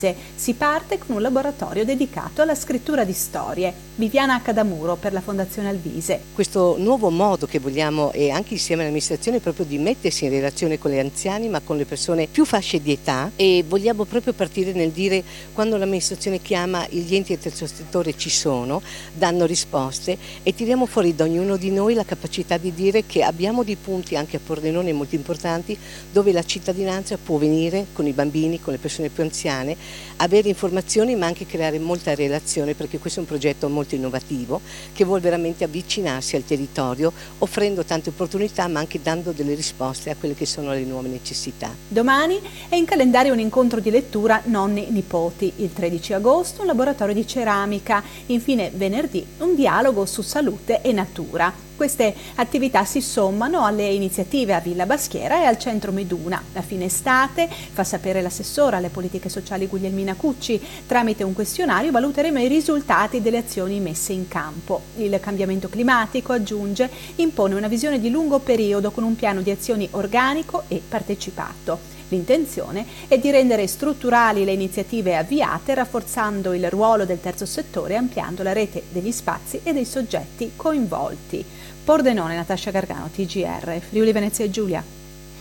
Si parte con un laboratorio dedicato alla scrittura di storie. Viviana Cadamuro per la Fondazione Alvise. Questo nuovo modo che vogliamo, e anche insieme all'amministrazione, è proprio di mettersi in relazione con gli anziani, ma con le persone più fasce di età, e vogliamo proprio partire nel dire: quando l'amministrazione chiama, gli enti del terzo settore ci sono, danno risposte, e tiriamo fuori da ognuno di noi la capacità di dire che abbiamo dei punti anche a Pordenone molto importanti, dove la cittadinanza può venire con i bambini, con le persone più anziane, avere informazioni, ma anche creare molta relazione, perché questo è un progetto molto innovativo che vuole veramente avvicinarsi al territorio, offrendo tante opportunità, ma anche dando delle risposte a quelle che sono le nuove necessità. Domani è in calendario un incontro di lettura nonni-nipoti, il 13 agosto un laboratorio di ceramica, infine venerdì un dialogo su salute e natura. Queste attività si sommano alle iniziative a Villa Baschiera e al Centro Meduna. A fine estate, fa sapere l'assessora alle politiche sociali Guglielmina Cucci, tramite un questionario valuteremo i risultati delle azioni messe in campo. Il cambiamento climatico, aggiunge, impone una visione di lungo periodo con un piano di azioni organico e partecipato. L'intenzione è di rendere strutturali le iniziative avviate, rafforzando il ruolo del terzo settore e ampliando la rete degli spazi e dei soggetti coinvolti. Pordenone, Natascia Gargano, TGR, Friuli Venezia Giulia.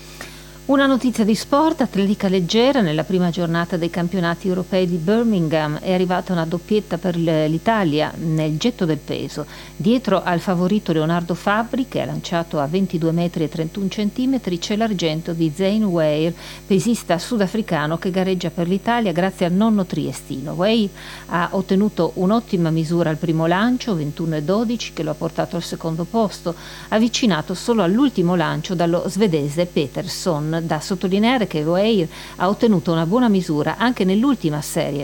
Una notizia di sport: atletica leggera. Nella prima giornata dei campionati europei di Birmingham è arrivata una doppietta per l'Italia nel getto del peso. Dietro al favorito Leonardo Fabbri, che ha lanciato a 22 metri e 31 centimetri, c'è l'argento di Zane Weir, pesista sudafricano che gareggia per l'Italia grazie al nonno triestino. Weir ha ottenuto un'ottima misura al primo lancio, 21,12, che lo ha portato al secondo posto, avvicinato solo all'ultimo lancio dallo svedese Peterson. Da sottolineare che Weir ha ottenuto una buona misura anche nell'ultima serie,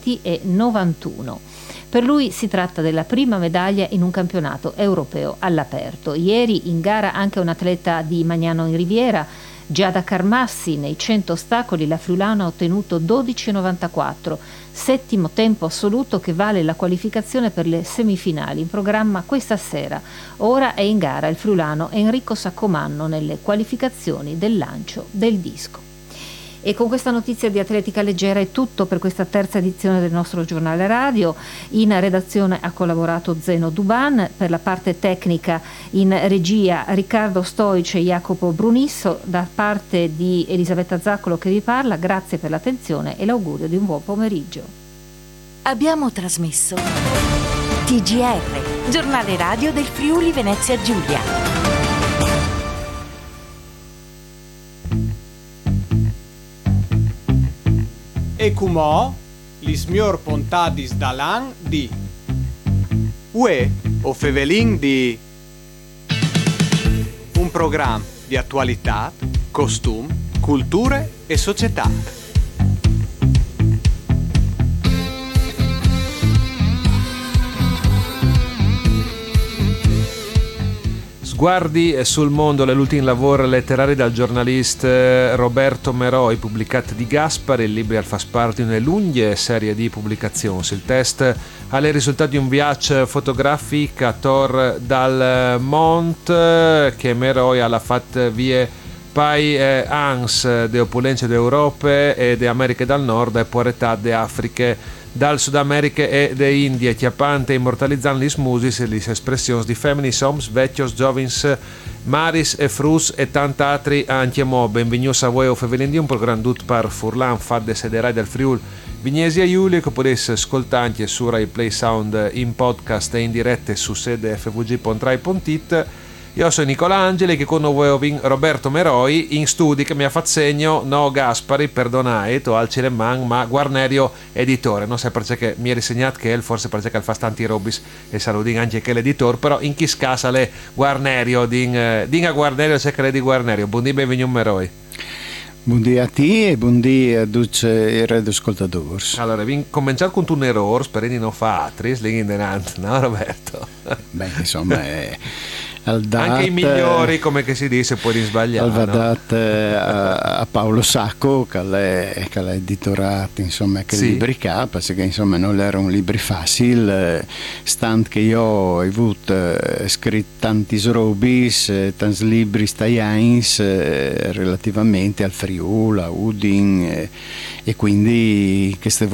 20,91. Per lui si tratta della prima medaglia in un campionato europeo all'aperto. Ieri in gara anche un atleta di Magnano in Riviera, Giada Carmassi. Nei 100 ostacoli la friulana ha ottenuto 12,94, settimo tempo assoluto che vale la qualificazione per le semifinali in programma questa sera. Ora è in gara il friulano Enrico Saccomanno nelle qualificazioni del lancio del disco. E con questa notizia di atletica leggera è tutto per questa terza edizione del nostro giornale radio. In redazione ha collaborato Zeno Duban, per la parte tecnica in regia Riccardo Stoic e Jacopo Brunisso. Da parte di Elisabetta Zaccolo che vi parla, grazie per l'attenzione e l'augurio di un buon pomeriggio. Abbiamo trasmesso TGR, giornale radio del Friuli Venezia Giulia. E cumò li smior pontadis dalan di Ue o Fevelin di un programma di attualità, costum, culture e società. Sguardi sul mondo, l'ultimi lavori letterari dal giornalista Roberto Meroi, pubblicati di Gaspari. Il libro fa parte di una lunga serie di pubblicazioni. Il test ha il risultato di un viaggio fotografico a Tor dal Mont che Meroi ha fatto via pai ans de opulenze d'Europe e de Americhe dal Nord e poretà de Afriche dal Sud America e de Indie, chiappante e immortalizzando lis musis e lis espressions di feminis, homs, vecchios, giovins, maris e frus e tant'altri anche mo. Benvenuti a voi o Fevelin, un programma tutto per Furlan, fadde sederai del Friul Vignesi a Giulia, che potete ascoltare anche su Rai Play Sound in podcast e in diretta su sede fvg.rai.it. Io sono Nicola Angeli, che con noi Roberto Meroi in studi che mi ha fatto segno no Gaspari, perdonate, o al Cireman, ma Guarnerio editore. Non so perché mi ha risegnato che forse perché fa tanti robis e salutin anche che l'editore, però in chi scasa le Guarnerio, dinga Guarnerio c'è che le di Guarnerio. Buondì, benvenuto Meroi. Buondì a te e buondì a tutti i radioascoltatori. Allora, vi cominciare con un errore, spero di non fare altri, no Roberto? Beh, insomma, anche i migliori, come che si dice, poi risbagliare. Al Vadat a Paolo Sacco, che l'ha editorato, insomma, che sì. libri che, perché insomma non erano libri facili, stand che io ho avuto scritto tanti robis, tanti libri staiains relativamente al Friuli, a Udin, e quindi queste